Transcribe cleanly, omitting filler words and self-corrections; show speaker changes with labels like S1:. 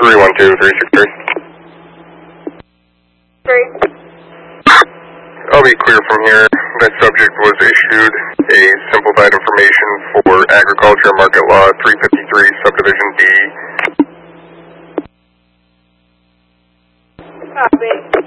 S1: 312-363.
S2: 3.
S1: I'll be clear from here. That subject was issued a simplified information for Agriculture Market Law 353, Subdivision D.
S2: Copy.